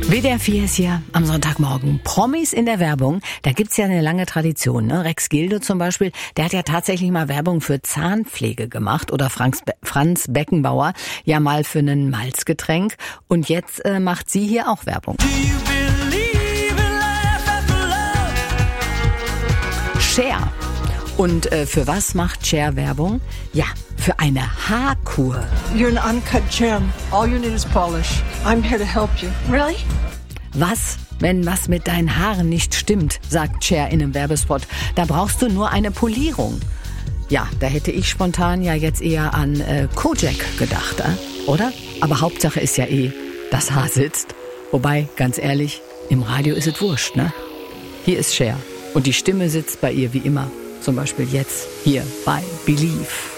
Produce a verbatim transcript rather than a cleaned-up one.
W D R vier ist hier am Sonntagmorgen. Promis in der Werbung, da gibt's ja eine lange Tradition. Ne? Rex Gildo zum Beispiel, der hat ja tatsächlich mal Werbung für Zahnpflege gemacht. Oder Franz, Be- Franz Beckenbauer ja mal für ein Malzgetränk. Und jetzt äh, macht sie hier auch Werbung. Cher. Und äh, für was macht Cher Werbung? Ja, für eine Haarkur. You're an uncut gem. All you need is polish. I'm here to help you. Really? Was, wenn was mit deinen Haaren nicht stimmt, sagt Cher in einem Werbespot. Da brauchst du nur eine Polierung. Ja, da hätte ich spontan ja jetzt eher an äh, Kojak gedacht, äh? oder? Aber Hauptsache ist ja eh, das Haar sitzt. Wobei, ganz ehrlich, im Radio ist es wurscht, ne? Hier ist Cher und die Stimme sitzt bei ihr wie immer. Zum Beispiel jetzt hier bei Believe.